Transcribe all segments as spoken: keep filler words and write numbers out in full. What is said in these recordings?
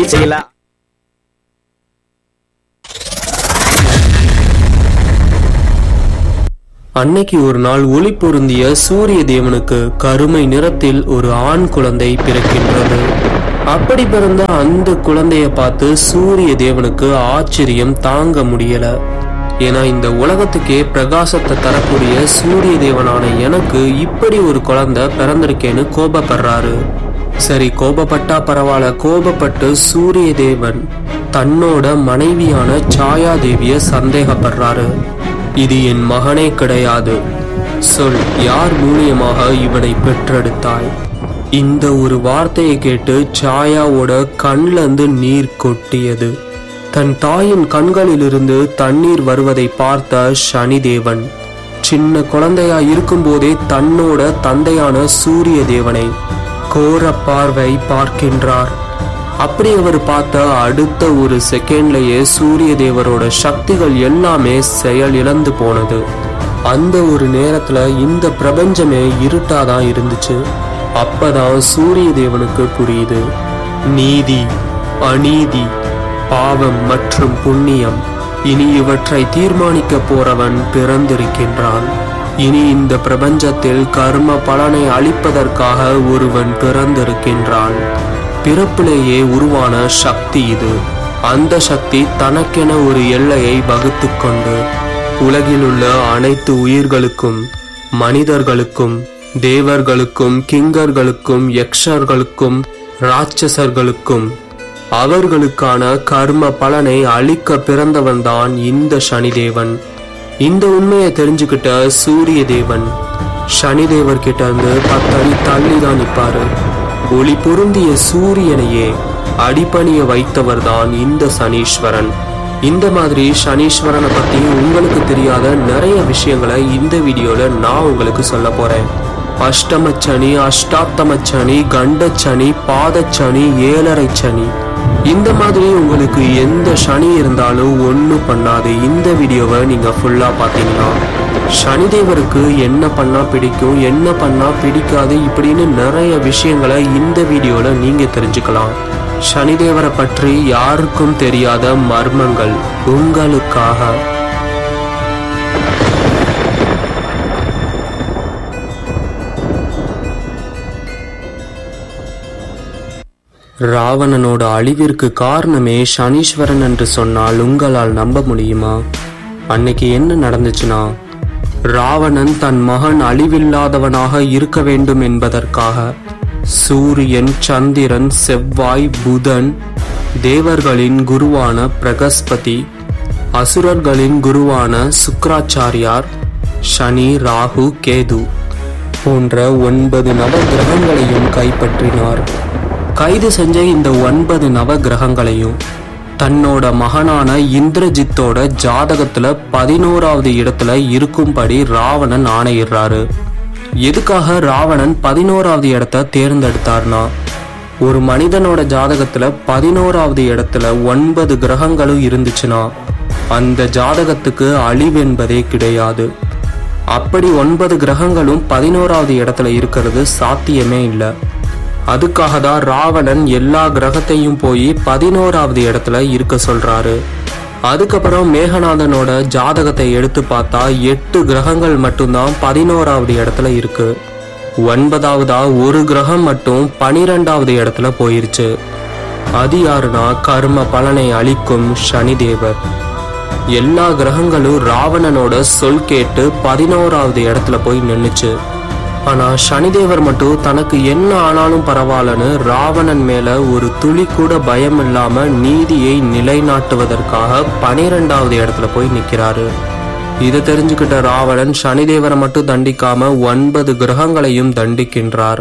செய்யலாம். அன்னைக்கு ஒரு நாள் ஒளி பொருந்திய சூரிய தேவனுக்கு கருமை நிறத்தில் ஒரு ஆண் குழந்தை பிறக்கின்றது. அப்படி பிறந்த அந்த குழந்தைய பார்த்து சூரிய தேவனுக்கு ஆச்சரியம் தாங்க முடியல. ஏன்னா இந்த உலகத்துக்கே பிரகாசத்தை தரக்கூடிய சூரிய தேவனான எனக்கு இப்படி ஒரு குழந்தை பிறந்திருக்கேன்னு கோபப்படுறாரு. சரி, கோபப்பட்டா பரவாயில்ல. கோபப்பட்டு சூரிய தேவன் தன்னோட மனைவியான சாயா தேவிய சந்தேகப்படுறாரு. இது என் மகனே கிடையாது, சொல், யார் மூலியமாக இவனை பெற்றெடுத்தாய்? இந்த ஒரு வார்த்தையை கேட்டு சாயாவோட கண்ல இருந்து நீர் கொட்டியது. தன் தாயின் கண்களிலிருந்து தண்ணீர் வருவதை பார்த்த சனிதேவன் சின்ன குழந்தையா இருக்கும் போதே தன்னோட தந்தையான சூரிய தேவனை கோர பார்வை பார்க்கின்றார். அப்படி அவர் பார்த்த அடுத்த ஒரு செகண்ட்லயே சூரிய தேவரோட சக்திகள் எல்லாமே செயல் இழந்து போனது. அந்த ஒரு நேரத்துல இந்த பிரபஞ்சமே இருட்டாதான் இருந்துச்சு. அப்பதான் சூரிய தேவனுக்கு புரியுது, நீதி, அநீதி, பாவம் மற்றும் புண்ணியம், இனி இவற்றை தீர்மானிக்க போறவன் பிறந்திருக்கின்றான். இனி இந்த பிரபஞ்சத்தில் கர்ம பலனை அளிப்பதற்காக ஒருவன் பிறந்திருக்கின்றான். பிறப்பிலேயே உருவான சக்தி இது. அந்த சக்தி தனக்கென ஒரு எல்லையை வகுத்து கொண்டு உலகில் உள்ள அனைத்து உயிர்களுக்கும், மனிதர்களுக்கும், தேவர்களுக்கும், கிங்கர்களுக்கும், யக்ஷர்களுக்கும், ராட்சசர்களுக்கும் அவர்களுக்கான கர்ம பலனை அளிக்க பிறந்தவன்தான் இந்த சனிதேவன். இந்த உண்மையை தெரிஞ்சுக்கிட்ட சூரிய தேவன் சனிதேவர் கிட்ட இருந்து பத்தடி தள்ளி தான் நிற்பாரு. ஒளி பொருந்திய சூரியனையே அடிபணிய வைத்தவர் தான் இந்த சனீஸ்வரன். இந்த மாதிரி சனீஸ்வரனை பத்தி உங்களுக்கு தெரியாத நிறைய விஷயங்களை இந்த வீடியோல நான் உங்களுக்கு சொல்ல போறேன். அஷ்டமச்சனி, அஷ்டாப்தமச்சனி, கண்டச்சனி, பாதச்சனி, ஏழரை சனி, இந்த மாதிரி உங்களுக்கு எந்த சனி இருந்தாலும் ஒன்றும் பண்ணாது. இந்த வீடியோவை நீங்க ஃபுல்லா பார்த்தீங்கன்னா சனிதேவருக்கு என்ன பண்ணா பிடிக்கும், என்ன பண்ணா பிடிக்காது, இப்படின்னு நிறைய விஷயங்களை இந்த வீடியோல நீங்க தெரிஞ்சுக்கலாம். சனிதேவரை பற்றி யாருக்கும் தெரியாத மர்மங்கள் உங்களுக்காக. ராவணனோட அழிவிற்கு காரணமே சனீஸ்வரன் என்று சொன்னால் உங்களால் நம்ப முடியுமா? அன்னைக்கு என்ன நடந்துச்சுன்னா, ராவணன் தன் மகன் அழிவில்லாதவனாக இருக்க வேண்டும் என்பதற்காக சூரியன், சந்திரன், செவ்வாய், புதன், தேவர்களின் குருவான பிரகஸ்பதி, அசுரர்களின் குருவான சுக்ராச்சாரியார், சனி, ராகு, கேது போன்ற ஒன்பது நவ கிரகங்களையும் கைப்பற்றினார். கைது செஞ்ச இந்த ஒன்பது நவ கிரகங்களையும் தன்னோட மகனான இந்திரஜித்தோட ஜாதகத்துல பதினோராவது இடத்துல இருக்கும்படி ராவணன் ஆணையிடுறாரு. எதுக்காக ராவணன் பதினோராவது இடத்த தேர்ந்தெடுத்தார்னா, ஒரு மனிதனோட ஜாதகத்துல பதினோராவது இடத்துல ஒன்பது கிரகங்களும் இருந்துச்சுன்னா அந்த ஜாதகத்துக்கு அழிவு என்பதே கிடையாது. அப்படி ஒன்பது கிரகங்களும் பதினோராவது இடத்துல இருக்கிறது சாத்தியமே இல்லை. அதுக்காக தான் ராவணன் எல்லா கிரகத்தையும் போய் பதினோராவது இடத்துல இருக்க சொல்றாரு. அதுக்கப்புறம் மேகநாதனோட ஜாதகத்தை எடுத்து பார்த்தா எட்டு கிரகங்கள் மட்டும்தான் பதினோராவது இடத்துல இருக்கு. ஒன்பதாவதா ஒரு கிரகம் மட்டும் பனிரெண்டாவது இடத்துல போயிருச்சு. அது யாருன்னா கர்ம பலனை அளிக்கும் சனிதேவர். எல்லா கிரகங்களும் ராவணனோட சொல் கேட்டு பதினோராவது இடத்துல போய் நின்னுச்சு. ஆனா சனிதேவர் மட்டும் தனக்கு என்ன ஆனாலும் பரவாயில்லன்னு ராவணன் மேல ஒரு துளி கூட பயம் இல்லாம நீதியை நிலைநாட்டுவதற்காக பனிரெண்டாவது இடத்துல போய் நிக்கிறாரு. இதை தெரிஞ்சுக்கிட்ட ராவணன் சனிதேவரை மட்டும் தண்டிக்காம ஒன்பது கிரகங்களையும் தண்டிக்கின்றார்.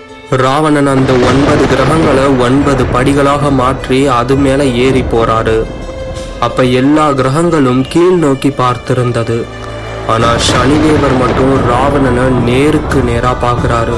ராவணன் அந்த ஒன்பது கிரகங்களை ஒன்பது படிகளாக மாற்றி அது மேல ஏறி போறாரு. அப்ப எல்லா கிரகங்களும் கீழ் நோக்கி பார்த்திருந்தது. ஆனா சனிதேவர் மட்டும் ராவணனை நேருக்கு நேரா பாக்குறாரு.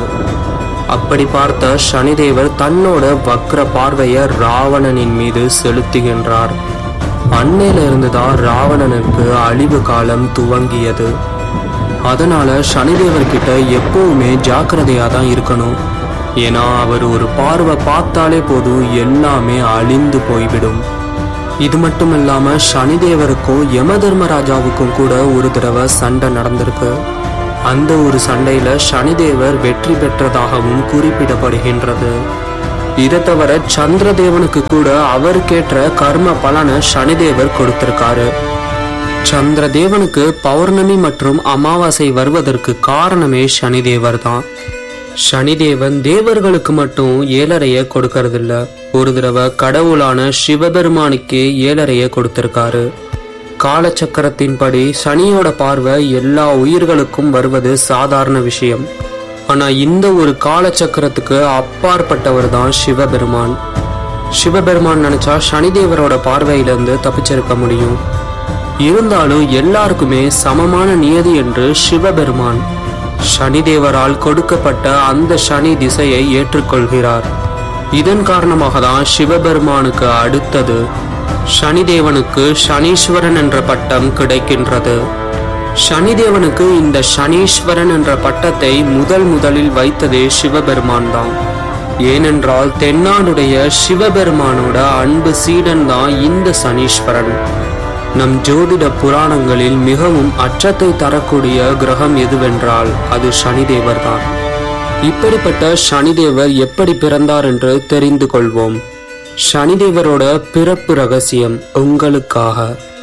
அப்படி பார்த்த சனிதேவர் தன்னோட வக்ர பார்வைய ராவணனின் மீது செலுத்துகின்றார். அன்னையில இருந்துதான் ராவணனுக்கு அழிவு காலம் துவங்கியது. அதனால சனிதேவர் கிட்ட எப்பவுமே ஜாக்கிரதையா தான் இருக்கணும். ஏன்னா அவர் ஒரு பார்வை பார்த்தாலே போதும் எல்லாமே அழிந்து போய்விடும். இது மட்டும் இல்லாம சனிதேவருக்கும் யம தர்மராஜாவுக்கும் கூட ஒரு தடவை சண்டை நடந்திருக்கு. அந்த ஒரு சண்டையில சனிதேவர் வெற்றி பெற்றதாகவும் குறிப்பிடப்படுகின்றது. இதை தவிர சந்திரதேவனுக்கு கூட அவருக்கேற்ற கர்ம பலனை சனிதேவர் கொடுத்திருக்காரு. சந்திரதேவனுக்கு பௌர்ணமி மற்றும் அமாவாசை வருவதற்கு காரணமே சனிதேவர் தான். சனிதேவன் தேவர்களுக்கு மட்டும் ஏழரைய கொடுக்கறதில்ல, ஒரு தடவை கடவுளான சிவபெருமானுக்கே ஏழரைய கொடுத்திருக்காரு. காலச்சக்கரத்தின்படி சனியோட பார்வை எல்லா உயிர்களுக்கும் வருவது சாதாரண விஷயம். ஆனா இந்த ஒரு காலச்சக்கரத்துக்கு அப்பாற்பட்டவர் தான் சிவபெருமான். சிவபெருமான் நினைச்சா சனிதேவரோட பார்வையிலிருந்து தப்பிச்சிருக்க முடியும். இருந்தாலும் எல்லாருக்குமே சமமான நியதி என்று சிவபெருமான் சனிதேவரால் கொடுக்கப்பட்ட அந்த சனி திசையை ஏற்றுக்கொள்கிறார். இதன் காரணமாக தான் சிவபெருமானுக்கு அடுத்தது சனிதேவனுக்கு சனீஸ்வரன் என்ற பட்டம் கிடைக்கின்றது. சனிதேவனுக்கு இந்த சனீஸ்வரன் என்ற பட்டத்தை முதல் முதலில் வைத்ததே சிவபெருமான் தான். ஏனென்றால் தென்னாடுடைய சிவபெருமானோட அன்பு சீடன் தான் இந்த சனீஸ்வரன். நம் ஜோதிட புராணங்களில் மிகவும் அச்சத்தை தரக்கூடிய கிரகம் எதுவென்றால் அது சனிதேவர் தான். இப்படிப்பட்ட சனிதேவர் எப்படி பிறந்தார் என்று தெரிந்து கொள்வோம். சனிதேவரோட பிறப்பு ரகசியம் உங்களுக்காக.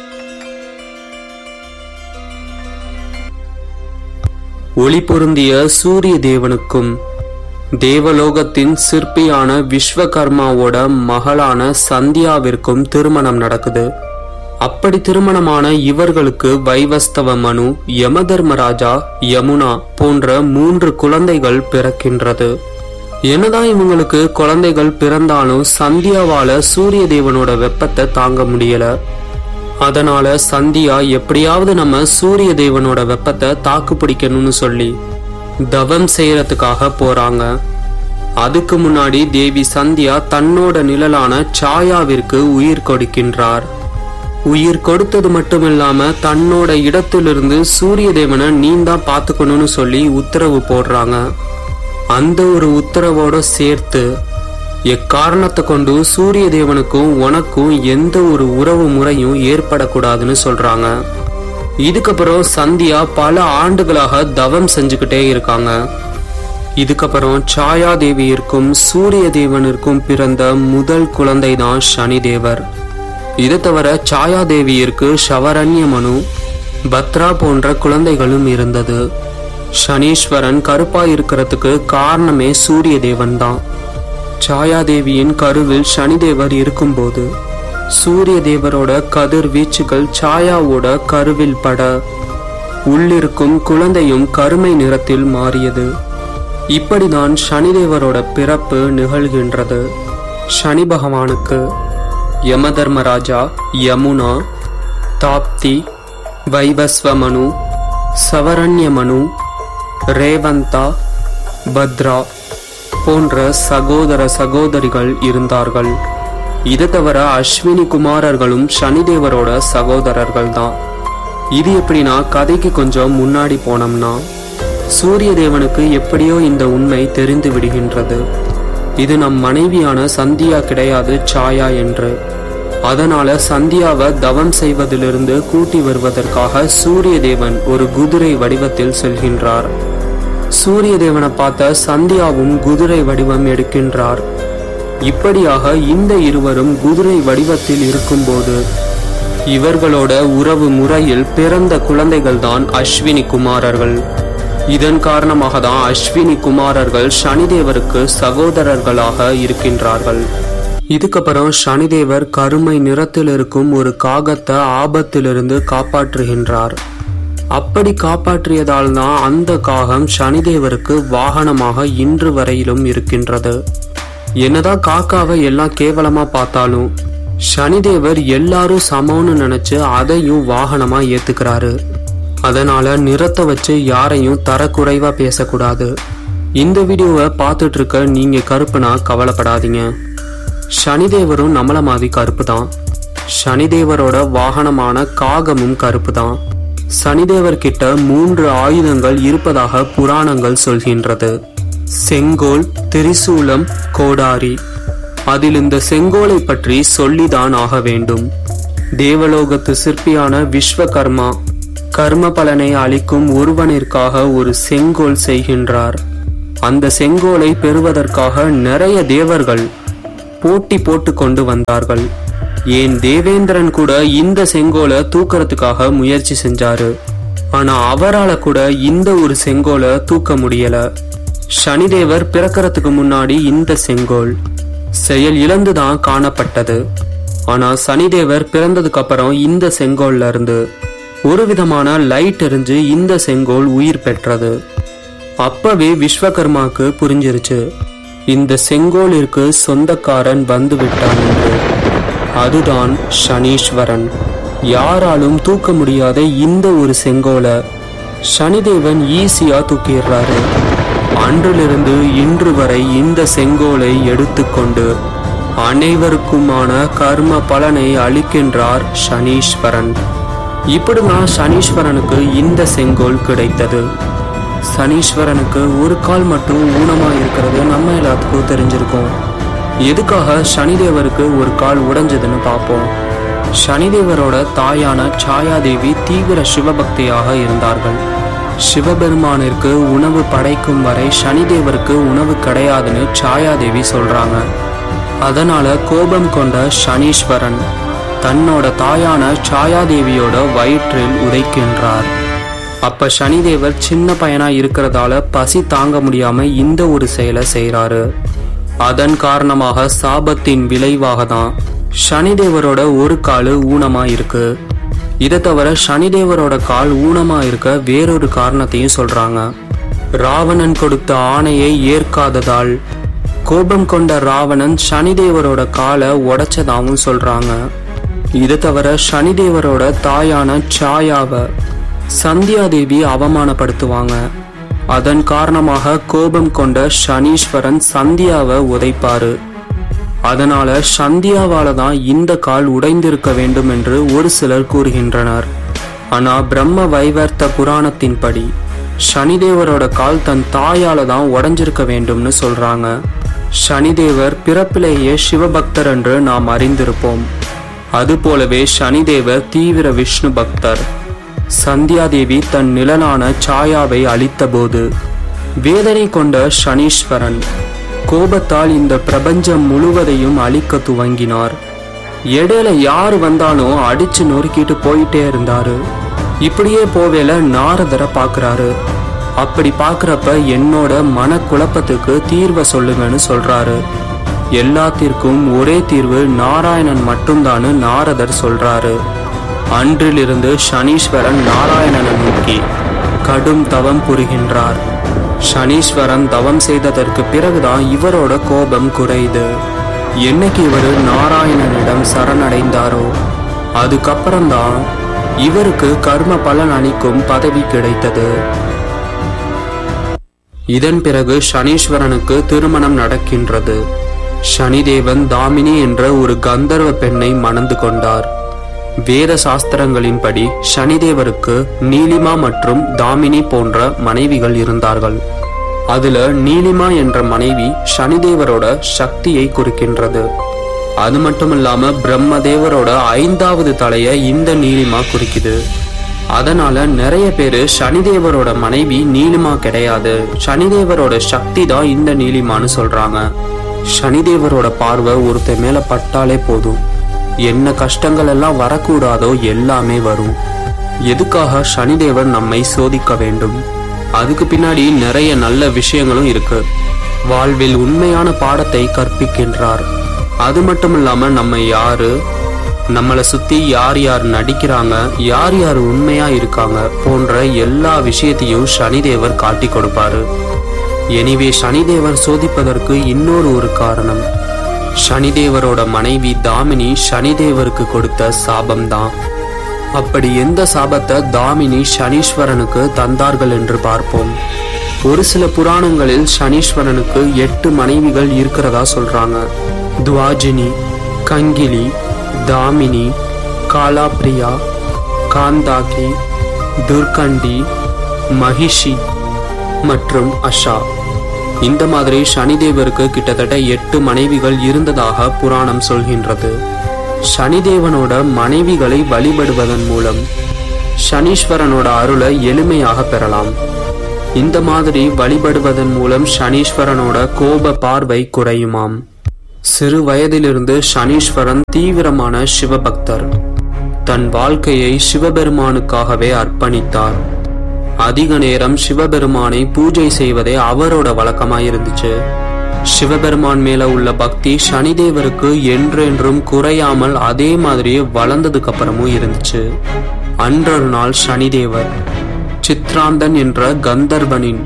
ஒளி பொருந்திய சூரிய தேவனுக்கும் தேவலோகத்தின் சிற்பியான விஸ்வகர்மாவோட மகளான சந்தியாவிற்கும் திருமணம் நடக்குது. அப்படி திருமணமான இவர்களுக்கு வைவஸ்தவ மனு, யம தர்மராஜா, யமுனா போன்ற மூன்று குழந்தைகள் பிறக்கின்றது. என்னதான் இவங்களுக்கு குழந்தைகள் பிறந்தாலும் சந்தியாவால சூரிய தேவனோட வெப்பத்தை தாங்க முடியல. அதனால சந்தியா எப்படியாவது நம்ம சூரிய தேவனோட வெப்பத்தை தாக்கு பிடிக்கணும்னு சொல்லி தவம் செய்யறதுக்காக போறாங்க. அதுக்கு முன்னாடி தேவி சந்தியா தன்னோட நிழலான சாயாவிற்கு உயிர் கொடுக்கின்றார். உயிர் கொடுத்தது மட்டுமில்லாம தன்னோட இடத்திலிருந்து சூரிய தேவனை நீ தான் பாத்துக்கணும்னு சொல்லி உத்தரவு போடுறாங்க. அந்த ஒரு உத்தரவோட சேர்த்து எக்காரணத்தை கொண்டு சூரிய தேவனுக்கும் உனக்கும் எந்த ஒரு உறவு முறையும் ஏற்படக்கூடாதுன்னு சொல்றாங்க. இதுக்கப்புறம் சந்தியா பல ஆண்டுகளாக தவம் செஞ்சுக்கிட்டே இருக்காங்க. இதுக்கப்புறம் சாயா தேவியிற்கும் சூரிய தேவனிற்கும் பிறந்த முதல் குழந்தை தான் சனிதேவர். இதை தவிர சாயா தேவியிற்கு ஷவரண்ய மனு, பத்ரா போன்ற குழந்தைகளும் இருந்தது. சனீஸ்வரன் கருப்பா இருக்கிறதுக்கு காரணமே சூரிய தேவன் தான். சாயாதேவியின் கருவில் சனிதேவர் இருக்கும்போது சூரிய தேவரோட கதிர் வீச்சுகள் சாயாவோட கருவில் பட உள்ளிருக்கும் குழந்தையும் கருமை நிறத்தில் மாறியது. இப்படிதான் சனிதேவரோட பிறப்பு நிகழ்கின்றது. சனி பகவானுக்கு யம தர்மராஜா, யமுனா, தாப்தி, வைவஸ்வமனு, சவரண்யமனு, ரேவந்தா, பத்ரா போன்ற சகோதர சகோதரிகள் இருந்தார்கள். இது தவிர அஸ்வினி குமாரர்களும் சனிதேவரோட சகோதரர்கள் தான். இது எப்படின்னா கதைக்கு கொஞ்சம் முன்னாடி போனோம்னா சூரிய தேவனுக்கு எப்படியோ இந்த உண்மை தெரிந்து விடுகின்றது. இது நம் மனைவியான சந்தியா கிடையாது சாயா என்று. அதனால சந்தியாவை தவம் செய்வதிலிருந்து கூட்டி வருவதற்காக சூரிய தேவன் ஒரு குதிரை வடிவத்தில் செல்கின்றார். சூரிய தேவனை பார்த்த சந்தியாவும் குதிரை வடிவம் எடுக்கின்றார். இப்படியாக இந்த இருவரும் குதிரை வடிவத்தில் இருக்கும்போது இவர்களோட உறவு முறையில் பிறந்த குழந்தைகள் தான் அஸ்வினி குமாரர்கள். இதன் காரணமாக தான் அஸ்வினி குமாரர்கள் சனிதேவருக்கு சகோதரர்களாக இருக்கின்றார்கள். இதுக்கப்புறம் சனிதேவர் கருமை நிறத்தில் இருக்கும் ஒரு காகத்தை ஆபத்திலிருந்து காப்பாற்றுகின்றார். அப்படி காப்பாற்றியதால் தான் அந்த காகம் சனிதேவருக்கு வாகனமாக இன்று வரையிலும் இருக்கின்றது. என்னதான் காக்காவை எல்லாம் கேவலமா பார்த்தாலும் சனிதேவர் எல்லாரும் சமம்னு நினைச்சு அதையும் வாகனமா ஏத்துக்கிறாரு. அதனால நிறத்தை வச்சு யாரையும் தரக்குறைவா பேசக்கூடாது. இந்த வீடியோவை பார்த்துட்டு இருக்க நீங்க கருப்புனா கவலைப்படாதீங்க. சனிதேவரும் நம்மள மாதிரி கருப்பு தான். சனிதேவரோட வாகனமான காகமும் கருப்பு தான். சனிதேவர் கிட்ட மூன்று ஆயுதங்கள் இருப்பதாக புராணங்கள் சொல்கின்றது. செங்கோல், திரிசூலம், கோடாரி. அதில் இந்த செங்கோலை பற்றி சொல்லிதான் ஆக வேண்டும். தேவலோகத்து சிற்பியான விஸ்வகர்மா கர்ம பலனை அளிக்கும் ஒருவனிற்காக ஒரு செங்கோல் செய்கின்றார். அந்த செங்கோலை பெறுவதற்காக நிறைய தேவர்கள் போட்டி போட்டு கொண்டு வந்தார்கள். ஏன் தேவேந்திரன் கூட இந்த செங்கோலை தூக்கறதுக்காக முயற்சி செஞ்சாரு. ஆனா அவரால் கூட இந்த ஒரு செங்கோலை தூக்க முடியல. சனிதேவர் பிறக்கிறதுக்கு முன்னாடி இந்த செங்கோல் செயல் இழந்துதான் காணப்பட்டது. ஆனா சனிதேவர் பிறந்ததுக்கு அப்புறம் இந்த செங்கோல்ல இருந்து ஒரு விதமான லைட் எரிஞ்சு இந்த செங்கோல் உயிர் பெற்றது. அப்பவே விஸ்வகர்மாக்கு புரிஞ்சிருச்சு, இந்த செங்கோலிற்கு சொந்தக்காரன் வந்து விட்டான் என்று. அதுதான் சனீஸ்வரன். யாராலும் தூக்க முடியாத இந்த ஒரு செங்கோலை சனிதேவன் ஈஸியா தூக்கிடுறாரு. அன்றிலிருந்து இன்று வரை இந்த செங்கோலை எடுத்துக்கொண்டு அனைவருக்குமான கர்ம பலனை அளிக்கின்றார் சனீஸ்வரன். இப்படிதான் சனீஸ்வரனுக்கு இந்த செங்கோல் கிடைத்தது. சனீஸ்வரனுக்கு ஒரு கால் மட்டும் ஊனமா இருக்கிறது நம்ம எல்லாத்துக்கும் தெரிஞ்சிருக்கும். எதுக்காக சனிதேவருக்கு ஒரு கால் உடைஞ்சதுன்னு பார்ப்போம். சனிதேவரோட தாயான சாயாதேவி தீவிர சிவபக்தியாக இருந்தார்கள். சிவபெருமானிற்கு உணவு படைக்கும் வரை சனிதேவருக்கு உணவு கிடையாதுன்னு சாயாதேவி சொல்றாங்க. அதனால கோபம் கொண்ட சனீஸ்வரன் தன்னோட தாயான சாயாதேவியோட வயிற்றில் உதைக்கின்றார். அப்ப சனிதேவர் சின்ன பையனா இருக்கிறதால பசி தாங்க முடியாம இந்த ஒரு செயலை செய்யறாரு. அதன் காரணமாக சாபத்தின் விளைவாக தான் சனிதேவரோட ஒரு காலு ஊனமா இருக்கு. இதை தவிர சனிதேவரோட கால் ஊனமா இருக்க வேறொரு காரணத்தையும் சொல்றாங்க. ராவணன் கொடுத்த ஆணையை ஏற்காததால் கோபம் கொண்ட ராவணன் சனிதேவரோட காலை உடைச்சதாவும் சொல்றாங்க. இதை தவிர சனிதேவரோட தாயான சாயாவை சந்தியாதேவி அவமானப்படுத்துவாங்க. அதன் காரணமாக கோபம் கொண்ட சனீஸ்வரன் சந்தியாவை உதைப்பாரு. அதனால சந்தியாவால தான் இந்த கால் உடைந்திருக்க வேண்டும் என்று ஒரு சிலர் கூறுகின்றனர். ஆனா பிரம்ம வைவர்த்த புராணத்தின்படி சனிதேவரோட கால் தன் தாயால தான் உடைஞ்சிருக்க வேண்டும்னு சொல்றாங்க. சனிதேவர் பிறப்பிலேயே சிவபக்தர் என்று நாம் அறிந்திருப்போம். அதுபோலவே சனிதேவர் தீவிர விஷ்ணு பக்தர். சந்தியாதேவி தன் நிழலான சாயாவை அழித்த போது வேதனை கொண்ட சனீஸ்வரன் கோபத்தால் இந்த பிரபஞ்சம் முழுவதையும் அழிக்க துவங்கினார். இடையில யாரு வந்தாலும் அடிச்சு நொறுக்கிட்டு போயிட்டே இருந்தாரு. இப்படியே போவேல நாரதரை பாக்குறாரு. அப்படி பாக்குறப்ப என்னோட மன குழப்பத்துக்கு தீர்வை சொல்லுங்கன்னு சொல்றாரு. எல்லாத்திற்கும் ஒரே தீர்வு நாராயணன் மட்டும்தான்னு நாரதர் சொல்றாரு. அன்றிலிருந்து சனீஸ்வரன் நாராயணனை நோக்கி கடும் தவம் புரிகின்றார். சனீஸ்வரன் தவம் செய்ததற்கு பிறகுதான் இவரோட கோபம் குறையுது. என்னைக்கு இவர் நாராயணனிடம் சரணடைந்தாரோ அதுக்கப்புறம்தான் இவருக்கு கர்ம பலன் அளிக்கும் பதவி கிடைத்தது. இதன் பிறகு சனீஸ்வரனுக்கு திருமணம் நடக்கின்றது. சனிதேவன் தாமினி என்ற ஒரு கந்தர்வ பெண்ணை மணந்து கொண்டார். வேத சாஸ்திரங்களின்படி சனிதேவருக்கு நீலிமா மற்றும் தாமினி போன்ற மனைவிகள் இருந்தார்கள். அதுல நீலிமா என்ற மனைவி சனிதேவரோட சக்தியை குறிக்கின்றது. அது மட்டும் இல்லாம பிரம்மதேவரோட ஐந்தாவது தலைய இந்த நீலிமா குறிக்குது. அதனால நிறைய பேரு சனிதேவரோட மனைவி நீலிமா கிடையாது, சனிதேவரோட சக்தி தான் இந்த நீலிமான்னு சொல்றாங்க. சனிதேவரோட பார்வை ஒருத்தர் மேல பட்டாலே போதும், என்ன கஷ்டங்கள் எல்லாம் வரக்கூடாதோ எல்லாமே வரும். எதுக்காக சனிதேவர் நம்மை சோதிக்க வேண்டும்? அதுக்கு பின்னாடி நிறைய நல்ல விஷயங்களும் இருக்கு. வாழ்வில் உண்மையான பாடத்தை கற்பிக்கின்றார். அது மட்டும் இல்லாம நம்ம யாரு, நம்மளை சுத்தி யார் யார் நடிக்கிறாங்க, யார் யார் உண்மையா இருக்காங்க போன்ற எல்லா விஷயத்தையும் சனிதேவர் காட்டி கொடுப்பாரு. எனிவே சனிதேவர் சோதிப்பதற்கு இன்னொரு ஒரு காரணம், சனிதேவரோட மனைவி தாமினி சனிதேவருக்கு கொடுத்த சாபம்தான். அப்படி எந்த சாபத்தை தாமினி சனீஸ்வரனுக்கு தந்தார்கள் என்று பார்ப்போம். ஒரு சில புராணங்களில் சனீஸ்வரனுக்கு எட்டு மனைவிகள் இருக்கிறதா சொல்றாங்க. துவாஜினி, கங்கிலி, தாமினி, காலாப்ரியா, காந்தாகி, துர்கண்டி, மகிஷி மற்றும் அஷா. இந்த மாதிரி சனிதேவருக்கு கிட்டத்தட்ட எட்டு மனைவிகள் இருந்ததாக புராணம் சொல்கின்றது. சனிதேவனோட மனைவிகளை வழிபடுவதன் மூலம் சனீஸ்வரனோட அருளை எளிமையாக பெறலாம். இந்த மாதிரி வழிபடுவதன் மூலம் சனீஸ்வரனோட கோப பார்வை குறையுமாம். சிறு வயதிலிருந்து சனீஸ்வரன் தீவிரமான சிவபக்தர். தன் வாழ்க்கையை சிவபெருமானுக்காகவே அர்ப்பணித்தார். அதிக நேரம் சிவபெருமானை பூஜை செய்வதே அவரோட வழக்கமாயிருந்துச்சு. சிவபெருமான் மேல உள்ள பக்தி சனிதேவருக்கு என்றென்றும் குறையாமல் அதே மாதிரியே வளர்ந்ததுக்கு அப்புறமும் இருந்துச்சு. அன்றொரு நாள் சனிதேவர் சித்ராந்தன் என்ற கந்தர்வனின்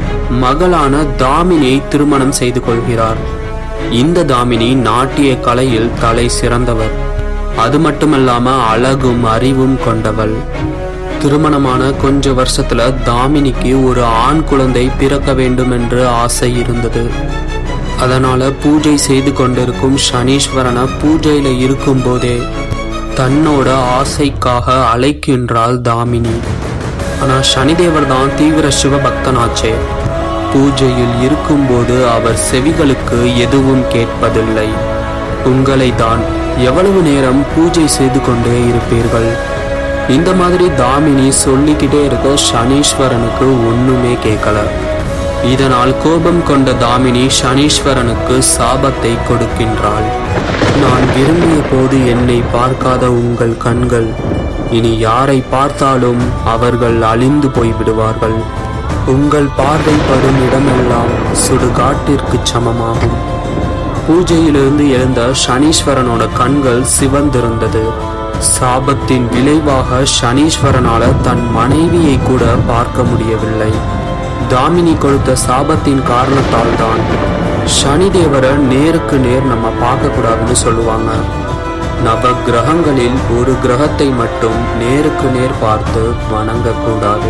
மகளான தாமினியை திருமணம் செய்து கொள்கிறார். இந்த தாமினி நாட்டிய கலையில் தலை சிறந்தவர். அது மட்டுமல்லாம அழகும் அறிவும் கொண்டவள். திருமணமான கொஞ்ச வருஷத்துல தாமினிக்கு ஒரு ஆண் குழந்தை பிறக்க வேண்டும் என்று ஆசை இருந்தது. அதனால பூஜை செய்து கொண்டிருக்கும் சனீஸ்வரனை பூஜையில இருக்கும் போதே தன்னோட ஆசைக்காக அழைக்கின்றாள் தாமினி. ஆனா சனிதேவர் தான் தீவிர சிவபக்தனாச்சே. பூஜையில் இருக்கும்போது அவர் செவிகளுக்கு எதுவும் கேட்பதில்லை. உங்களை தான் எவ்வளவு நேரம் பூஜை செய்து கொண்டே இருப்பீர்கள்? இந்த மாதிரி தாமினி சொல்லிக்கிட்டே இருக்க சனீஸ்வரனுக்கு ஒண்ணுமே கேட்கல. இதனால் கோபம் கொண்ட தாமினி சனீஸ்வரனுக்கு சாபத்தை கொடுக்கின்றாள். நான் விரும்பிய போது என்னை பார்க்காத உங்கள் கண்கள் இனி யாரை பார்த்தாலும் அவர்கள் அழிந்து போய்விடுவார்கள். உங்கள் பார்வைப்படும் இடமெல்லாம் சுடுகாட்டிற்கு சமமாகும். பூஜையிலிருந்து எழுந்த சனீஸ்வரனோட கண்கள் சிவந்திருந்தது. சாபத்தின் விளைவாக சனீஸ்வரனால தன் மனைவியை கூட பார்க்க முடியவில்லை. தாமினி கொடுத்த சாபத்தின் காரணத்தால் தான் சனிதேவரை நேருக்கு நேர் நம்ம பார்க்க கூடாதுன்னு சொல்லுவாங்க. நவ கிரகங்களில் ஒரு கிரகத்தை மட்டும் நேருக்கு நேர் பார்த்து வணங்கக்கூடாது.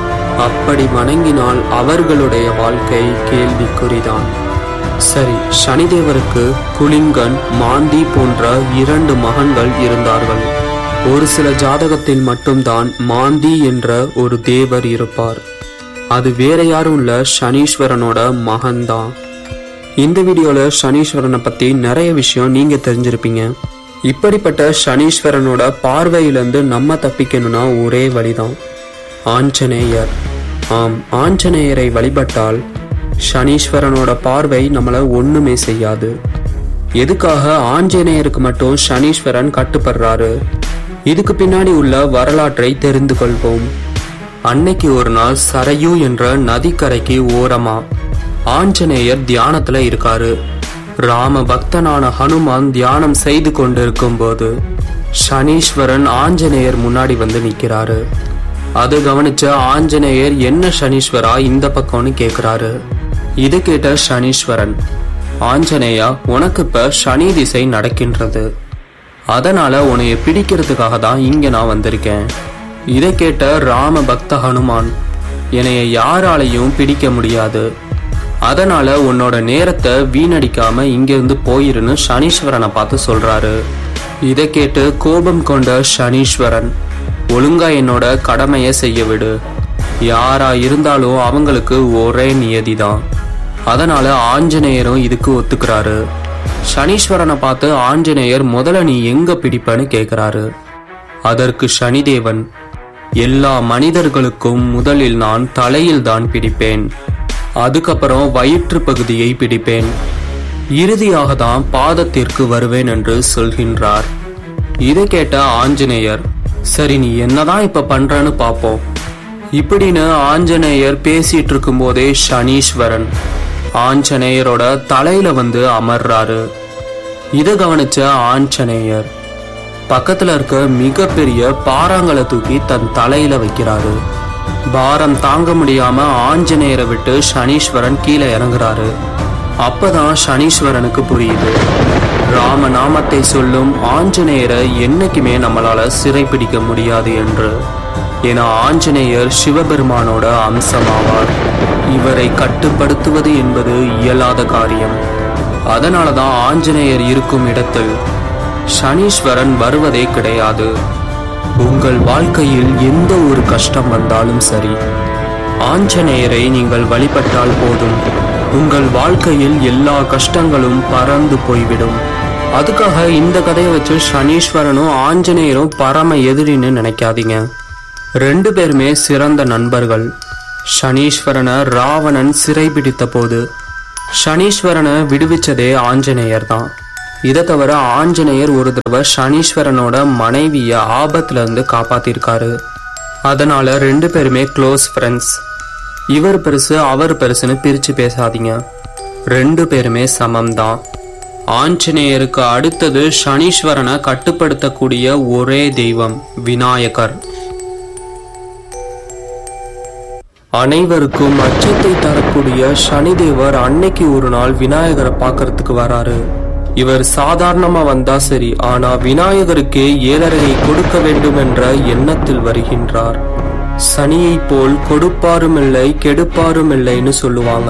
அப்படி வணங்கினால் அவர்களுடைய வாழ்க்கை கேள்விக்குறிதான். சரி, சனிதேவருக்கு குலிங்கன், மாந்தி போன்ற இரண்டு மகன்கள் இருந்தார்கள். ஒரு சில ஜாதகத்தில் மட்டும்தான் மாந்தி என்ற ஒரு தேவர் இருப்பார். அது வேற யாரும் இல்ல, சனீஸ்வரனோட மகன்தான். இந்த வீடியோல சனீஸ்வரனை பத்தி நிறைய விஷயம் நீங்க தெரிஞ்சிருப்பீங்க. இப்படிப்பட்ட சனீஸ்வரனோட பார்வையிலிருந்து நம்ம தப்பிக்கணும்னா ஒரே வழிதான், ஆஞ்சநேயர். ஆம், ஆஞ்சநேயரை வழிபட்டால் சனீஸ்வரனோட பார்வை நம்மள ஒண்ணுமே செய்யாது. எதுக்காக ஆஞ்சநேயருக்கு மட்டும் சனீஸ்வரன் கட்டுப்படுறாரு? இதுக்கு பின்னாடி உள்ள வரலாற்றை தெரிந்து கொள்வோம். அன்னைக்கு ஒரு நாள் சரையு என்ற நதிக்கரைக்கு ஓரமா ஆஞ்சநேயர் தியானத்துல இருக்காரு. ராம பக்தனான ஹனுமான் தியானம் செய்து கொண்டிருக்கும் போது சனீஸ்வரன் ஆஞ்சநேயர் முன்னாடி வந்து நிக்கிறாரு. அது கவனிச்ச ஆஞ்சநேயர், என்ன சனீஸ்வரா இந்த பக்கம்னு கேக்குறாரு. இது கேட்ட சனீஸ்வரன், ஆஞ்சநேயா, உனக்கு இப்ப சனி திசை நடக்கின்றது. அதனால உன்னைய பிடிக்கிறதுக்காக தான் இங்க நான் வந்திருக்கேன். இதை கேட்ட ராம பக்த ஹனுமான், என்னைய யாராலையும் பிடிக்க முடியாது. அதனால உன்னோட நேரத்தை வீணடிக்காம இங்கிருந்து போயிருன்னு சனீஸ்வரனை பார்த்து சொல்றாரு. இதை கேட்டு கோபம் கொண்ட சனீஸ்வரன், ஒழுங்கா என்னோட கடமையை செய்ய விடு. யாரா இருந்தாலும் அவங்களுக்கு ஒரே நியதிதான். அதனால ஆஞ்சநேயரும் இதுக்கு ஒத்துக்கிறாரு. சனீஸ்வரனை பார்த்து ஆஞ்சநேயர், முதல்ல நீ எங்க பிடிப்பன்னு கேக்குறாரு. அதற்கு சனிதேவன், எல்லா மனிதர்களுக்கும் முதலில் நான் தலையில் தான் பிடிப்பேன், அதுக்கப்புறம் வயிற்று பகுதியை பிடிப்பேன், இறுதியாக தான் பாதத்திற்கு வருவேன் என்று சொல்கின்றார். இதை கேட்ட ஆஞ்சநேயர், சரி நீ என்னதான் இப்ப பண்றன்னு பாப்போம். இப்படின்னு ஆஞ்சநேயர் பேசிட்டு இருக்கும் போதே சனீஸ்வரன் ஆஞ்சநேயரோட தலையில வந்து அமர்றாரு. இத கவனிச்ச ஆஞ்சநேயர் பக்கத்துல இருக்க மிகப்பெரிய பாறாங்களை தூக்கி தன் தலையில வைக்கிறாரு. பாரம் தாங்க முடியாம ஆஞ்சநேயரை விட்டு சனீஸ்வரன் கீழே இறங்குறாரு. அப்பதான் சனீஸ்வரனுக்கு புரியுது, ராம நாமத்தை சொல்லும் ஆஞ்சநேயரை என்னைக்குமே நம்மளால சிறைப்பிடிக்க முடியாது என்று. ஏன்னா ஆஞ்சநேயர் சிவபெருமானோட அம்சமாவார். இவரை கட்டுப்படுத்துவது என்பது இயலாத காரியம். அதனாலதான் ஆஞ்சநேயர் இருக்கும் இடத்தில் சனீஸ்வரன் வருவதே கிடையாது. உங்கள் வாழ்க்கையில் எந்த ஒரு கஷ்டம் வந்தாலும் சரி, ஆஞ்சநேயரை நீங்கள் வழிபட்டால் போதும், உங்கள் வாழ்க்கையில் எல்லா கஷ்டங்களும் பறந்து போய்விடும். அதுக்காக இந்த கதையை வச்சு சனீஸ்வரனும் ஆஞ்சநேயரும் பரம எதிரின்னு நினைக்காதீங்க. ரெண்டு பேருமே சிறந்த நண்பர்கள். சனீஸ்வரனை ராவணன் சிறைபிடித்த போது சனீஸ்வரனை விடுவிச்சதே ஆஞ்சநேயர் தான். இதை தவிர ஆஞ்சநேயர் ஒரு தடவை சனீஸ்வரனோட மனைவிய ஆபத்துல இருந்து காப்பாத்திருக்காரு. அதனால ரெண்டு பேருமே க்ளோஸ் ஃப்ரெண்ட்ஸ். இவர் பெருசு அவர் பெருசுன்னு பிரிச்சு பேசாதீங்க. ரெண்டு பேருமே சமம்தான். ஆஞ்சநேயருக்கு அடுத்தது சனீஸ்வரனை கட்டுப்படுத்தக்கூடிய ஒரே தெய்வம் விநாயகர். அனைவருக்கும் அச்சத்தை தரக்கூடிய சனிதேவர் அன்னைக்கு ஒரு நாள் விநாயகரை பார்க்கறதுக்கு வராரு. இவர் சாதாரணமா வந்தா சரி, ஆனா விநாயகருக்கே ஏழரையை கொடுக்க வேண்டும் என்ற எண்ணத்தில் வருகின்றார். சனியை போல் கொடுப்பாரும் இல்லை கெடுப்பாரும் இல்லைன்னு சொல்லுவாங்க.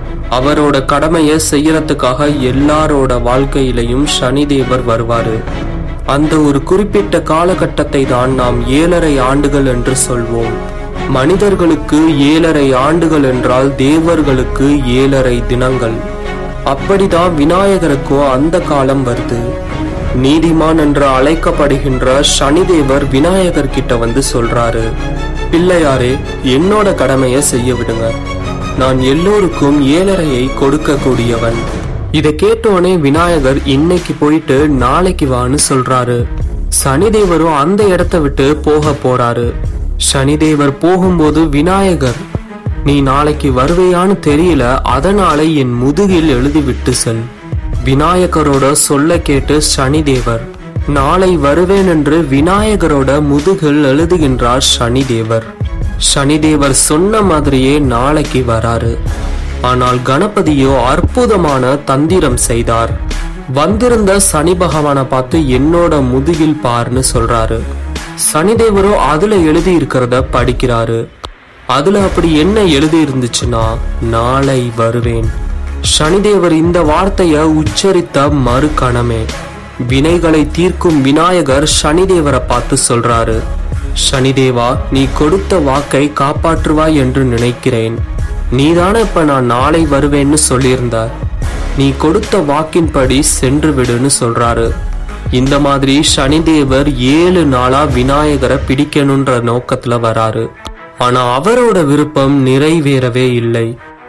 அவரோட கடமையை செய்யறதுக்காக எல்லாரோட வாழ்க்கையிலையும் சனிதேவர் வருவாரு. அந்த ஒரு குறிப்பிட்ட காலகட்டத்தை தான் நாம் ஏழரை ஆண்டுகள் என்று சொல்வோம். மனிதர்களுக்கு ஏழரை ஆண்டுகள் என்றால் தேவர்களுக்கு ஏழரை தினங்கள். அப்படிதான் விநாயகருக்கும் அந்த காலம் வருது. நீதிமான் என்று அழைக்கப்படுகின்ற சனிதேவர் விநாயகர் கிட்ட வந்து சொல்றாரு, பிள்ளையாரே, என்னோட கடமையை செய்ய விடுங்க. நான் எல்லோருக்கும் ஏழரையை கொடுக்க கூடியவன். இதை கேட்டோனே விநாயகர் இன்னைக்கு போயிட்டு நாளைக்கு வான்னு சொல்றாரு. சனிதேவரும் அந்த இடத்தை விட்டு போக போறாரு. சனிதேவர் போகும்போது விநாயகர், நீ நாளைக்கு வருவையான்னு தெரியல, அதனால என் முதுகில் எழுதிவிட்டு செல். விநாயகரோட சொல்ல கேட்டு சனிதேவர் நாளை வருவேன் என்று விநாயகரோட முதுகில் எழுதுகின்றார் சனிதேவர். சனிதேவர் சொன்ன மாதிரியே நாளைக்கு வராரு. ஆனால் கணபதியோ அற்புதமான தந்திரம் செய்தார். வந்திருந்த சனி பகவானை பார்த்து என்னோட முதுகில் பார்னு சொல்றாரு. சனிதேவரோ அதுல எழுதி இருக்கிறத படிக்கிறாரு. அதுல அப்படி என்ன எழுதி இருந்துச்சுன்னா, நாளை வருவேன். சனிதேவர் இந்த வார்த்தைய உச்சரித்த மறு கணமே வினைகளை தீர்க்கும் விநாயகர் சனிதேவரை பார்த்து சொல்றாரு, சனிதேவா, நீ கொடுத்த வாக்கை காப்பாற்றுவாய் என்று நினைக்கிறேன். நீதானே இப்ப நான் நாளை வருவேன்னு சொல்லியிருந்த, நீ கொடுத்த வாக்கின்படி சென்று விடுன்னு சொல்றாரு. இந்த மாதிரி சனிதேவர் ஏழு நாளா விநாயகரை பிடிக்கணும்ன்ற நோக்கத்துல வராரு. ஆனா அவரோட விருப்பம் நிறைவேறவே இல்லை.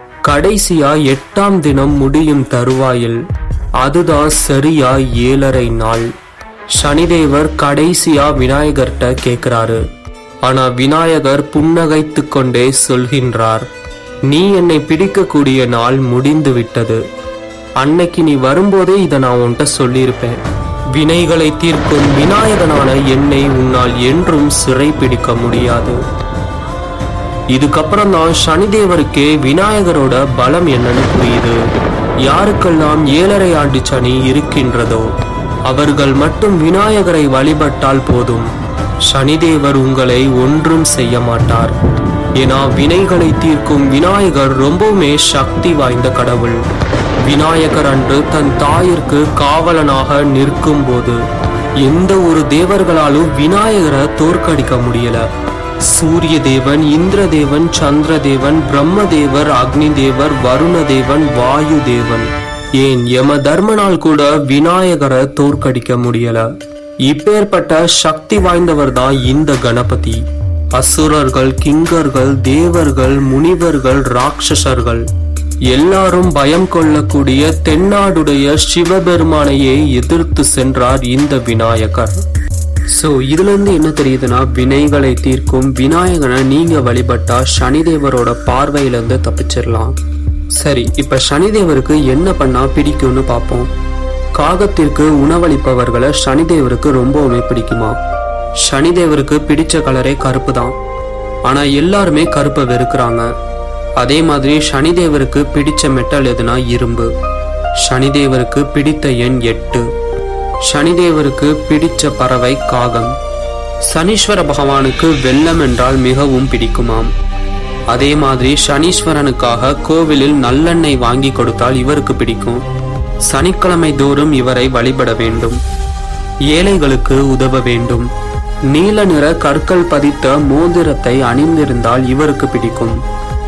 கடைசியா எட்டாம் தினம் முடியும் தருவாயில், அதுதான் சரியா ஏழரை நாள். சனிதேவர் கடைசியா விநாயகர்கிட்ட கேக்குறாரு. ஆனா விநாயகர் புன்னகைத்து கொண்டே சொல்கின்றார், நீ என்னை பிடிக்கக்கூடிய நாள் முடிந்து விட்டது. அன்னைக்கு நீ வரும்போதே இதை நான் உன்கிட்ட சொல்லியிருப்பேன். வினைகளை தீர்க்கும் விநாயகனான என்னை உன்னால் என்றும் சிறை பிடிக்க முடியாது. இதுக்கப்புறம் தான் சனிதேவருக்கே விநாயகரோட பலம் என்னன்னு புரியுது. யாருக்கெல்லாம் ஏழரை ஆண்டு சனி இருக்கின்றதோ அவர்கள் மட்டும் விநாயகரை வழிபட்டால் போதும். சனிதேவர் உங்களை ஒன்றும் செய்ய மாட்டார். ஏன்னா வினைகளை தீர்க்கும் விநாயகர் ரொம்பவுமே சக்தி வாய்ந்த கடவுள். விநாயகர் அன்று தன் தாயிற்கு காவலனாக நிற்கும் போது எந்த ஒரு தேவர்களாலும் விநாயகரை தோற்கடிக்க முடியல. சூரிய தேவன், இந்திர தேவன், சந்திர தேவன், பிரம்மதேவர், அக்னி தேவர், வருண தேவன், வாயு தேவன், ஏன் யம தர்மனால் கூட விநாயகரை தோற்கடிக்க முடியல. இப்பேற்பட்ட சக்தி வாய்ந்தவர் தான் இந்த கணபதி. அசுரர்கள், கிங்கர்கள், தேவர்கள், முனிவர்கள், ராட்சசர்கள் எல்லாரும் பயம் கொள்ளக்கூடிய தென்னாடுடைய சிவபெருமானையே எதிர்த்து சென்றார் இந்த விநாயகர். சோ இதுல இருந்து என்ன தெரியுதுன்னா, வினைகளை தீர்க்கும் விநாயகனை நீங்க வழிபட்டா சனிதேவரோட பார்வையிலிருந்து தப்பிச்சிடலாம். சரி, இப்ப சனிதேவருக்கு என்ன பண்ணா பிடிக்கும்னு பார்ப்போம். காகத்திற்கு உணவளிப்பவர்களை சனிதேவருக்கு ரொம்பவுமே பிடிக்குமா? சனிதேவருக்கு பிடிச்ச கலரே கருப்பு தான். ஆனா எல்லாருமே கருப்பை வெறுக்கிறாங்க. அதே மாதிரி சனிதேவருக்கு பிடிச்ச மெட்டல் எதுனா இரும்பு. சனிதேவருக்கு பிடித்த எண் எட்டு. சனிதேவருக்கு பிடிச்ச பறவை காகம். சனீஸ்வர பகவானுக்கு வெள்ளம் என்றால் மிகவும் பிடிக்குமாம். அதே மாதிரி சனீஸ்வரனுக்காக கோவிலில் நல்லெண்ணெய் வாங்கி கொடுத்தால் இவருக்கு பிடிக்கும். சனிக்கிழமை தோறும் இவரை வழிபட வேண்டும். ஏழைகளுக்கு உதவ வேண்டும். நீல நிற கற்கள் பதித்த மோதிரத்தை அணிந்திருந்தால் இவருக்கு பிடிக்கும்.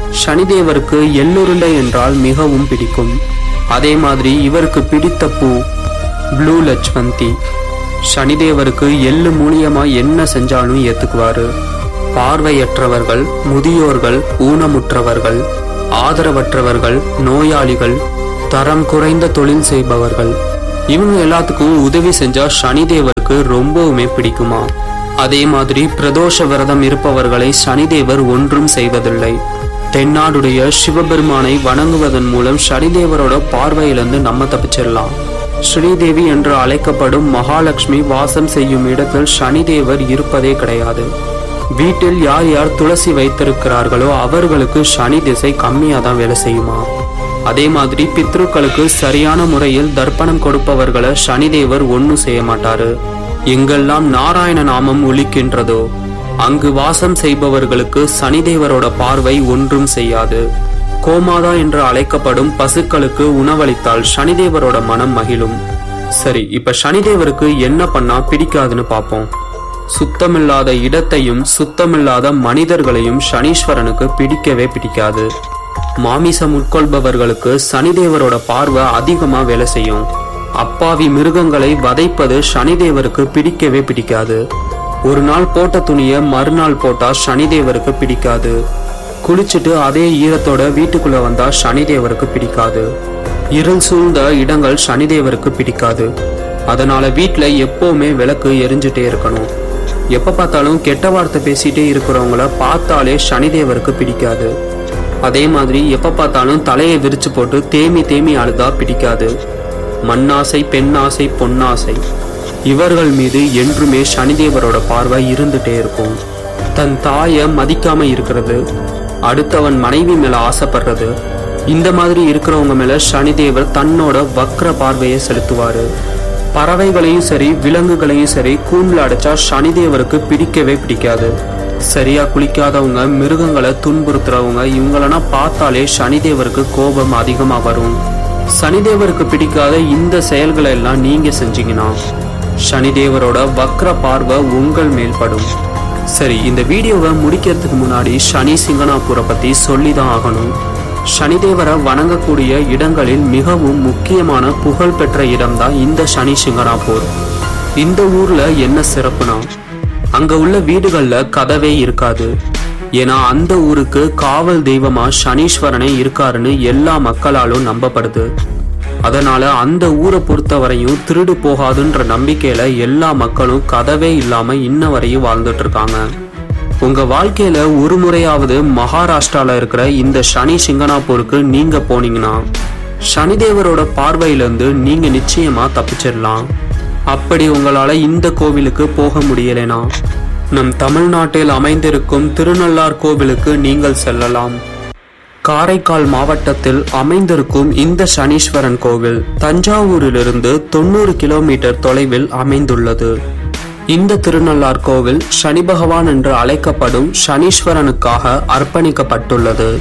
சனிதேவருக்கு எள்ளுருண்டை என்றால் மிகவும் பிடிக்கும். அதே மாதிரி இவருக்கு பிடித்த பூ ப்ளூ லட்சுமந்தி. சனிதேவருக்கு எள்ளு மூலியமா என்ன செஞ்சாலும் ஏத்துக்குவாரு. பார்வையற்றவர்கள், முதியோர்கள், ஊனமுற்றவர்கள், ஆதரவற்றவர்கள், நோயாளிகள், தரம் குறைந்த தொழில் செய்பவர்கள், இவங்க எல்லாத்துக்கும் உதவி செஞ்சா சனிதேவருக்கு ரொம்பவுமே பிடிக்குமா. அதே மாதிரி பிரதோஷ விரதம் இருப்பவர்களை சனிதேவர் ஒன்றும் செய்வதில்லை. தென்னாடுடைய சிவபெருமானை வணங்குவதன் மூலம் சனிதேவரோட பார்வையிலிருந்து நம்ம தப்பிச்சிடலாம். ஸ்ரீதேவி என்று அழைக்கப்படும் மகாலட்சுமி வாசம் செய்யும் இடத்தில் சனிதேவர் இருப்பதே கிடையாது. வீட்டில் யார் யார் துளசி வைத்திருக்கிறார்களோ அவர்களுக்கு சனி திசை கம்மியா தான் வேலை செய்யுமா. அதே மாதிரி பித்ருக்களுக்கு சரியான முறையில் தர்ப்பணம் கொடுப்பவர்களை சனிதேவர் ஒன்னும் செய்ய மாட்டாரு. எங்கெல்லாம் நாராயண நாமம் ஒலிக்கின்றதோ அங்கு வாசம் செய்பவர்களுக்கு சனிதேவரோட பார்வை ஒன்றும் செய்யாது. கோமாதா என்று அழைக்கப்படும் பசுக்களுக்கு உணவளித்தால் சனிதேவரோட மனம் மகிழும். சரி, இப்ப சனிதேவருக்கு என்ன பண்ணா பிடிக்காதுன்னு பார்ப்போம். சுத்தமில்லாத இடத்தையும் சுத்தமில்லாத மனிதர்களையும் சனீஸ்வரனுக்கு பிடிக்கவே பிடிக்காது. மாமிசம் உட்கொள்பவர்களுக்கு சனிதேவரோட பார்வை அதிகமா வேலை செய்யும். அப்பாவி மிருகங்களை வதைப்பது சனிதேவருக்கு பிடிக்கவே பிடிக்காது. ஒரு நாள் போட்ட துணிய மறுநாள் போட்டா சனிதேவருக்கு பிடிக்காது. குளிச்சுட்டு அதே ஈரத்தோட வீட்டுக்குள்ள வந்தா சனிதேவருக்கு பிடிக்காது. இருள் சூழ்ந்த இடங்கள் சனிதேவருக்கு பிடிக்காது. அதனால வீட்டுல எப்பவுமே விளக்கு எரிஞ்சுட்டே இருக்கணும். எப்ப பார்த்தாலும் கெட்ட வார்த்தை பேசிட்டே இருக்கிறவங்கள பார்த்தாலே சனிதேவருக்கு பிடிக்காது. அதே மாதிரி எப்ப பார்த்தாலும் தலையை விரிச்சு போட்டு தேமி தேமி அழுதா பிடிக்காது. மண்ணாசை, பெண்ணாசை, பொன்னாசை இவர்கள் மீது என்றுமே சனிதேவரோட பார்வை இருந்துட்டே இருக்கும். தன் தாய மதிக்காம இருக்கிறது, அடுத்தவன் மனைவி மேல ஆசைப்படுறது, இந்த மாதிரி இருக்கிறவங்க மேல சனிதேவர் தன்னோட வக்ர பார்வையை செலுத்துவாரு. பறவைகளையும் சரி விலங்குகளையும் சரி கூண்டுல அடைச்சா சனிதேவருக்கு பிடிக்கவே பிடிக்காது. சரியா குளிக்காதவங்க, மிருகங்களை துன்புறுத்துறவங்க இவங்களனா பார்த்தாலே சனிதேவருக்கு கோபம் அதிகமா வரும். சனிதேவருக்கு பிடிக்காத இந்த செயல்களை எல்லாம் நீங்க செஞ்சீங்கன்னா சனிதேவரோட வக்ர பார்வை உங்கள் மேல் படும். சரி, இந்த வீடியோவை முடிக்கிறதுக்கு முன்னாடி சனி சிங்கனாப்பூரை பத்தி சொல்லிதான் ஆகணும். சனிதேவரை வணங்கக்கூடிய இடங்களில் மிகவும் முக்கியமான புகழ் பெற்ற இடம்தான் இந்த சனி சிங்கனாப்பூர். இந்த ஊர்ல என்ன சிறப்புனா, அங்க உள்ள வீடுகள்ல கதவே இருக்காது. ஏன்னா அந்த ஊருக்கு காவல் தெய்வமா சனீஸ்வரனே இருக்காருன்னு எல்லா மக்களாலும் நம்பப்படுது. அதனால அந்த ஊரை பொறுத்தவரையும் திருடு போகாதுன்ற நம்பிக்கையில எல்லா மக்களும் கதவே இல்லாம இன்ன வரையும் வாழ்ந்துட்டு இருக்காங்க. உங்க வாழ்க்கையில ஒரு முறையாவது மகாராஷ்டிரால இருக்கிற இந்த சனி சிங்கனாப்பூருக்கு நீங்க போனீங்கன்னா சனிதேவரோட பார்வையிலிருந்து நீங்க நிச்சயமா தப்பிச்சிடலாம். அப்படி உங்களால இந்த கோவிலுக்கு போக முடியலைனா நம் தமிழ்நாட்டில் அமைந்திருக்கும் திருநள்ளார் கோவிலுக்கு நீங்கள் செல்லலாம். காரைக்கால் மாவட்டத்தில் அமைந்திருக்கும் இந்த சனீஸ்வரன் கோவில் தஞ்சாவூரிலிருந்து தொண்ணூறு கிலோமீட்டர் தொலைவில் அமைந்துள்ளது. இந்த திருநள்ளார் கோவில் சனி பகவான் என்று அழைக்கப்படும் சனீஸ்வரனுக்காக அர்ப்பணிக்கப்பட்டுள்ளது.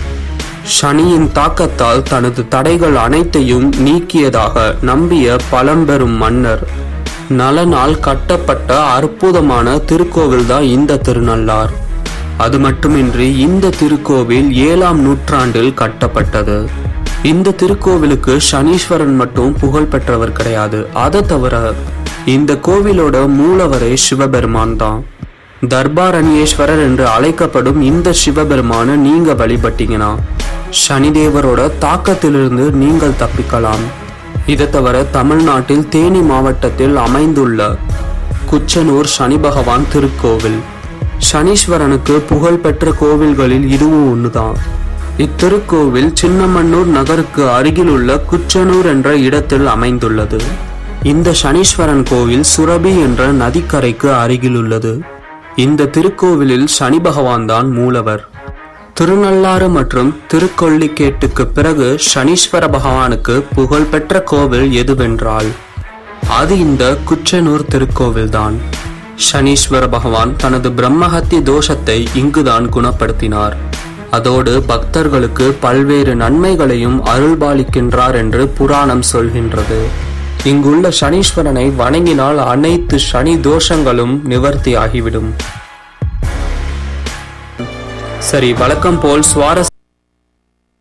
சனியின் தாக்கத்தால் தனது தடைகள் அனைத்தையும் நீக்கியதாக நம்பிய பழம்பெரும் மன்னர் நலனால் கட்டப்பட்ட அற்புதமான திருக்கோவில் தான் இந்த திருநள்ளார். அது மட்டுமின்றி இந்த திருக்கோவில் ஏழாம் நூற்றாண்டில் கட்டப்பட்டது. இந்த திருக்கோவிலுக்கு சனீஸ்வரன் மட்டும் புகழ் பெற்றவர் கிடையாது. அதை தவிர இந்த கோவிலோட மூலவரே சிவபெருமான் தான். தர்பாரண்யேஸ்வரர் என்று அழைக்கப்படும் இந்த சிவபெருமான நீங்க வழிபட்டீங்கன்னா சனிதேவரோட தாக்கத்திலிருந்து நீங்கள் தப்பிக்கலாம். இதை தவிர தமிழ்நாட்டில் தேனி மாவட்டத்தில் அமைந்துள்ள குச்சனூர் சனி பகவான் திருக்கோவில் சனீஸ்வரனுக்கு புகழ் பெற்ற கோவில்களில் இதுவும் ஒண்ணுதான். இத்திருக்கோவில் சின்னமன்னூர் நகருக்கு அருகில் உள்ள குச்சனூர் என்ற இடத்தில் அமைந்துள்ளது. இந்த சனீஸ்வரன் கோவில் சுரபி என்ற நதிக்கரைக்கு அருகில் உள்ளது. இந்த திருக்கோவிலில் சனி பகவான் தான் மூலவர். திருநள்ளாறு மற்றும் திருக்கொள்ளிக்கேட்டுக்கு பிறகு சனீஸ்வர பகவானுக்கு புகழ் பெற்ற கோவில் எதுவென்றால் அது இந்த குச்சனூர் திருக்கோவில் தான். சனீஸ்வர பகவான் தனது பிரம்மஹத்தி தோஷத்தை இங்குதான் குணப்படுத்தினார். அதோடு பக்தர்களுக்கு பல்வேறு நன்மைகளையும் அருள்பாலிக்கின்றார் என்று புராணம் சொல்கின்றது. இங்குள்ள சனீஸ்வரனை வணங்கினால் அனைத்து சனி தோஷங்களும் நிவர்த்தி ஆகிவிடும். சரி, வழக்கம் போல் சுவாரஸ்ய